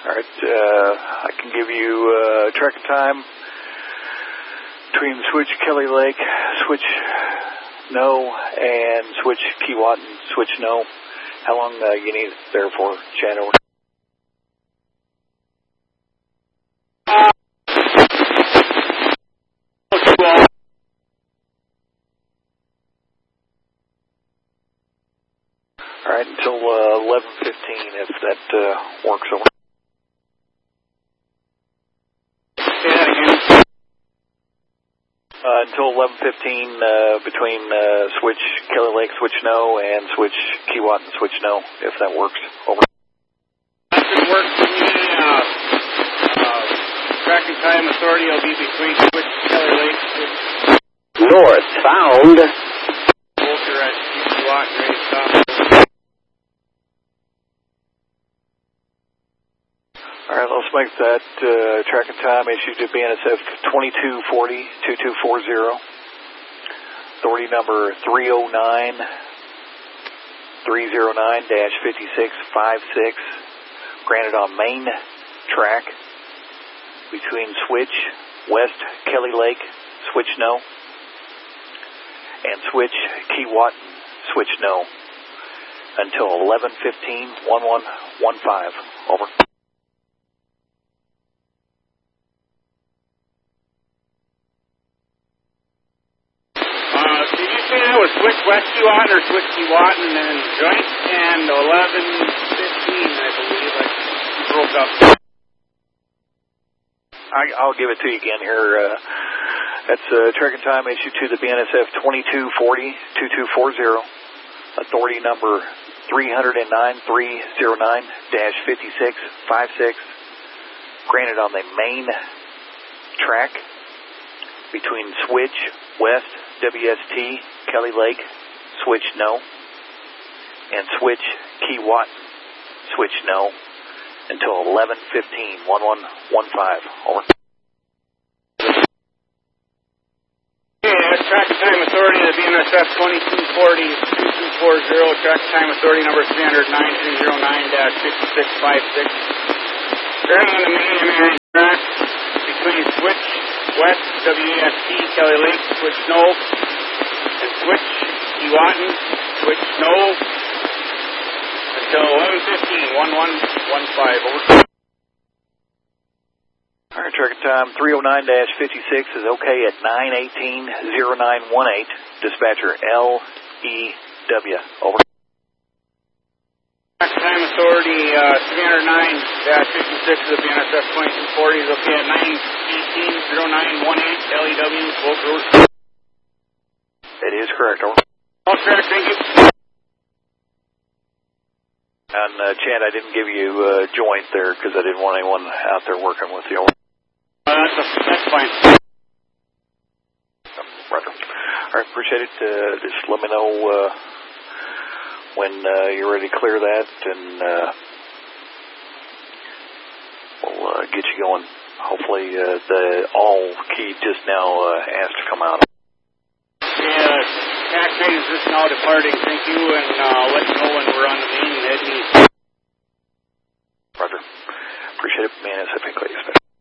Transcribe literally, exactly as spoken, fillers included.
All right, uh, I can give you uh, track time between switch Kelly Lake, switch no, and switch Keewatin, switch no. How long uh, you need it there for, Chad? Over. All right, until uh, eleven fifteen, if that uh, works. Over. Say that again. Uh, until eleven fifteen, uh, between uh, switch Kelly Lake, switch no, and switch Keewatin, switch no, if that works. Over. That should work for me. Uh, uh, tracking time authority will be between switch Kelly Lake, switch northbound. Volker at Keewatin, ready to stop. All right, let's make that uh, tracking time issued to B N S F twenty-two forty, twenty-two forty. Authority number three oh nine, three oh nine dash fifty-six fifty-six. Granted on main track between switch west Kelly Lake, switch no, and switch Keewatin, switch no, until eleven fifteen, eleven fifteen. Over. Switch west Keewatin or switch Keewatin and joint, and eleven fifteen, I believe. I broke up. I, I'll give it to you again here. Uh, that's uh, tracking time issued to the B N S F twenty-two forty, twenty-two forty. Authority number three oh nine, three oh nine dash fifty-six fifty-six. Granted on the main track between switch west W S T Kelly Lake, switch no, and switch Keewatin, switch no, until eleven fifteen, eleven fifteen. Over. Yeah, that's track time authority of the B N S F twenty-two forty, twenty-two forty, track time authority number three oh nine, three oh nine dash fifty-six fifty-six. Turning on the main and main track between switch west W S T Kelly Lake, switch no, and switch Keewatin, switch no, until eleven fifteen, eleven fifteen. Over. All right, tracking time three oh nine dash fifty-six is okay at nine eighteen, oh nine eighteen. Dispatcher L E W. Over. Track time authority uh, three oh nine dash fifty-six of the B N S F twenty-two forty is okay at nine eighteen, oh nine eighteen. L E W, both roads. It is correct. Over. All correct, thank you. And uh, Chad, I didn't give you uh, joint there because I didn't want anyone out there working with you. Uh, that's, a, that's fine. Roger. All right, appreciate it. Uh, just let me know uh, when uh, you're ready to clear that, and uh, we'll uh, get you going. Hopefully, uh, the all key just now uh, asked to come out. Yeah, tax rate is just now departing. Thank you, and uh, I'll let you know when we're on the main head east. Roger. Appreciate it. Man, it's a big